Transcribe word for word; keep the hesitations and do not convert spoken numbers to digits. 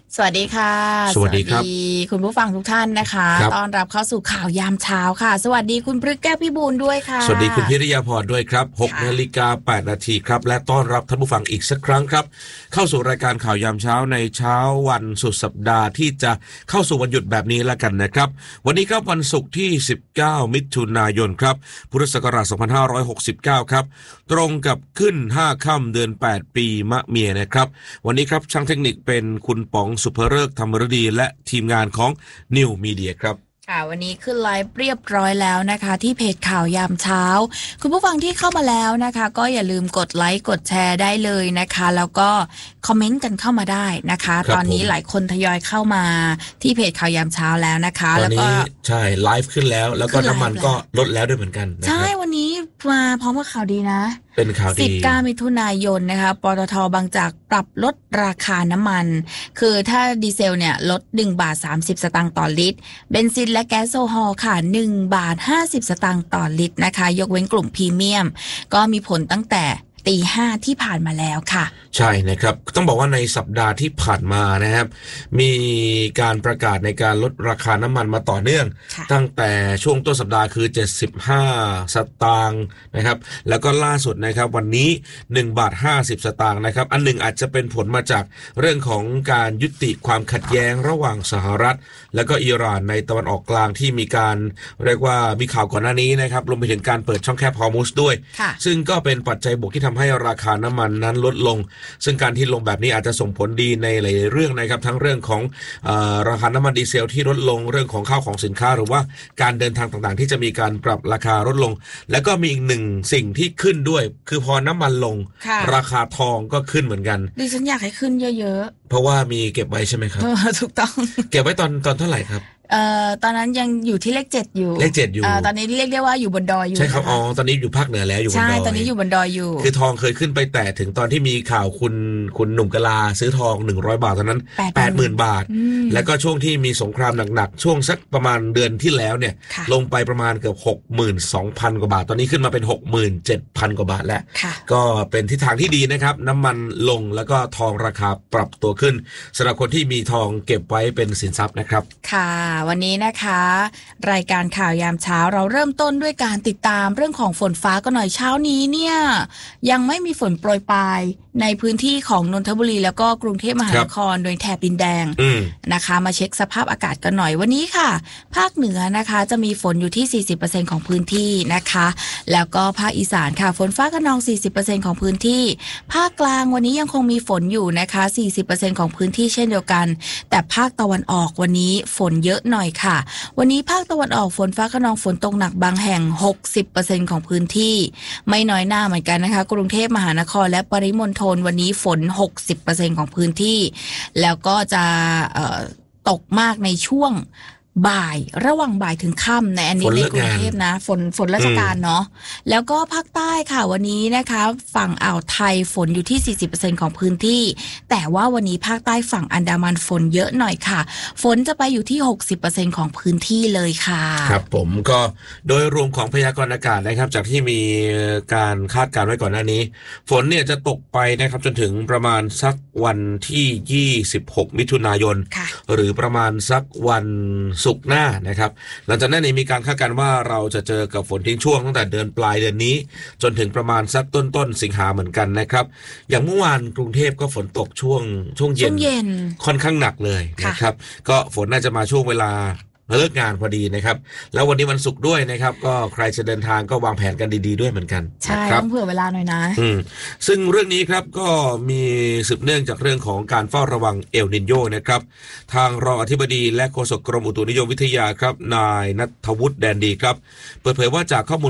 สวัสดีค่ะสวัสดีครับคุณผู้ฟังทุกท่านนะคะต้อนรับเข้าสู่ข่าวยามเช้าค่ะสวัสดีคุณพฤกษ์แก้วพิบูลด้วยค่ะสวัสดีคุณพิริยาพรด้วยครับ หกนาฬิกาแปดนาทีครับและต้อนรับท่านผู้ฟังอีกสักครั้งครับเข้าสู่รายการข่าวยามเช้าในเช้าวันสุดสัปดาห์ที่จะเข้าสู่วันหยุดแบบนี้แล้วกันนะครับวันนี้ครับวันศุกร์ที่สิบเก้ามิถุนายนครับพุทธศักราชสองพันห้าร้อยหกสิบเก้าครับตรงกับขึ้นห้าค่ำเดือนแปดปีมะเมียนะครับวันนี้ครับช่างเทคนิคเป็นคุณป๋องสุภฤกษ์ธรรมฤดีและทีมงานของ New Media ครับค่ะวันนี้ขึ้นไลฟ์เรียบร้อยแล้วนะคะที่เพจข่าวยามเช้าคุณผู้ฟังที่เข้ามาแล้วนะคะก็อย่าลืมกดไลค์กดแชร์ได้เลยนะคะแล้วก็คอมเมนต์กันเข้ามาได้นะคะตอนนี้หลายคนทยอยเข้ามาที่เพจข่าวยามเช้าแล้วนะคะตอนนี้ใช่ไลฟ์ขึ้นแล้วแล้วก็น้ำมันก็ลดแล้วด้วยเหมือนกันใช่วันนี้มาพร้อมกับข่าวดีนะเป็นข่าวดีสิบเก้ามิถุนายนนะคะปตท.บางจากปรับลดราคาน้ำมันคือถ้าดีเซลเนี่ยลดหนึ่งบาทสามสิบสตางค์ต่อลิตรเบนซินและแก๊สโซฮอลค่ะหนึ่งบาทห้าสิบสตางค์ต่อลิตรนะคะยกเว้นกลุ่มพรีเมียมก็มีผลตั้งแต่ตีห้าที่ผ่านมาแล้วค่ะใช่นะครับต้องบอกว่าในสัปดาห์ที่ผ่านมานะครับมีการประกาศในการลดราคาน้ำมันมาต่อเนื่องตั้งแต่ช่วงต้นสัปดาห์คือเจ็ดสิบห้าสตางค์นะครับแล้วก็ล่าสุดนะครับวันนี้หนึ่งบาทห้าสิบสตางค์นะครับอันหนึ่งอาจจะเป็นผลมาจากเรื่องของการยุติความขัดแย้งระหว่างสหรัฐและก็อิหร่านในตะวันออกกลางที่มีการเรียกว่ามีข่าวก่อนหน้านี้นะครับรวมไปถึงการเปิดช่องแคบฮอร์มุซด้วยซึ่งก็เป็นปัจจัยบวกที่ทำให้ราคาน้ำมันนั้นลดลงซึ่งการที่ลงแบบนี้อาจจะส่งผลดีในหลายเรื่องนะครับทั้งเรื่องของเอ่อราคาน้ำมันดีเซลที่ลดลงเรื่องของข้าวของสินค้าหรือว่าการเดินทางต่างๆที่จะมีการปรับราคาลดลงแล้วก็มีอีกหนึ่งสิ่งที่ขึ้นด้วยคือพอน้ำมันลงราคาทองก็ขึ้นเหมือนกันดิฉันอยากให้ขึ้นเยอะๆเพราะว่ามีเก็บไว้ใช่ไหมครับถูกต้องเก็บไว้ตอนตอนเท่าไหร่ครับเอ่อตอนนั้นยังอยู่ที่เลขเจ็ดอยู่เลขเจ็ดอยู่อ่าตอนนี้เรียกได้ว่าอยู่บนดอยอยู่ใช่ครับอ๋อตอนนี้อยู่ภาคเหนือแล้วอยู่บนดอยใช่ตอนนี้อยู่บนดอยอยู่คือทองเคยขึ้นไปแต่ถึงตอนที่มีข่าวคุณคุณหนุ่มกะลาซื้อทองหนึ่งร้อยบาทตอนนั้น แปดหมื่น บาทแล้วก็ช่วงที่มีสงครามหนักๆช่วงสักประมาณเดือนที่แล้วเนี่ยลงไปประมาณเกือบ หกหมื่นสองพัน กว่าบาทตอนนี้ขึ้นมาเป็น หกหมื่นเจ็ดพัน กว่าบาทแล้วก็เป็นทิศทางที่ดีนะครับน้ำมันลงแล้วก็ทองราคาปรับตัวขึ้นสำหรับคนที่มีทองเก็บไว้เป็นสินทรัพย์นะครับค่ะวันนี้นะคะรายการข่าวยามเช้าเราเริ่มต้นด้วยการติดตามเรื่องของฝนฟ้ากันหน่อยเช้านี้เนี่ยยังไม่มีฝนโปรยปลายในพื้นที่ของนนทบุรีแล้วก็กรุงเทพมหานครโดยแถบดินแดงนะคะมาเช็คสภาพอากาศกันหน่อยวันนี้ค่ะภาคเหนือนะคะจะมีฝนอยู่ที่ สี่สิบเปอร์เซ็นต์ ของพื้นที่นะคะแล้วก็ภาคอีสานค่ะฝนฟ้าคะนอง สี่สิบเปอร์เซ็นต์ ของพื้นที่ภาคกลางวันนี้ยังคงมีฝนอยู่นะคะ สี่สิบเปอร์เซ็นต์ ของพื้นที่เช่นเดียวกันแต่ภาคตะวันออกวันนี้ฝนเยอะหน่อยค่ะวันนี้ภาคตะวันออกฝนฟ้าคะนองฝนตกหนักบางแห่ง หกสิบเปอร์เซ็นต์ ของพื้นที่ไม่น้อยหน้าเหมือนกันนะคะกรุงเทพมหานครและปริมณฑลวันนี้ฝน หกสิบเปอร์เซ็นต์ ของพื้นที่แล้วก็จะเอ่อตกมากในช่วงบ่ายระหว่างบ่ายถึงค่ำในอันนี้ในกรุงเทพนะฝนฝนราชการเนาะแล้วก็ภาคใต้ค่ะวันนี้นะคะฝั่งอ่าวไทยฝนอยู่ที่ สี่สิบเปอร์เซ็นต์ ของพื้นที่แต่ว่าวันนี้ภาคใต้ฝั่งอันดามันฝนเยอะหน่อยค่ะฝนจะไปอยู่ที่ หกสิบเปอร์เซ็นต์ ของพื้นที่เลยค่ะครับผมก็โดยรวมของพยากรณ์อากาศนะครับจากที่มีการคาดการณ์ไว้ก่อนหน้านี้ฝนเนี่ยจะตกไปนะครับจนถึงประมาณสักวันที่ยี่สิบหกมิถุนายนหรือประมาณสักวันศุกร์หน้านะครับหลังจากนั้นมีการคาดการณ์ว่าเราจะเจอกับฝนทิ้งช่วงตั้งแต่เดือนปลายเดือนนี้จนถึงประมาณสักต้นต้นสิงหาเหมือนกันนะครับอย่างเมื่อวานกรุงเทพก็ฝนตกช่วงช่วงเย็นค่อนข้างหนักเลยนะครับก็ฝนน่าจะมาช่วงเวลาเลิกงานพอดีนะครับแล้ววันนี้วันศุกร์ด้วยนะครับก็ใครจะเดินทางก็วางแผนกันดีๆด้วยเหมือนกันใช่ต้องเผื่อเวลาหน่อยนะอืมซึ่งเรื่องนี้ครับก็มีสืบเนื่องจากเรื่องของการเฝ้าระวังเอลนิโญนะครับทางรองอธิบดีและโฆษกกรมอุตุนิยมวิทยาครับนายณัฐวุฒิแดนดีครับเปิดเผยว่าจากข้อมูล